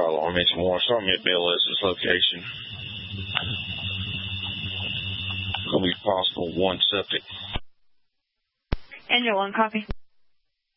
problem. I mean, some more. Sarmiento Bill is this location. Going to be possible one septic. Engine 1, copy.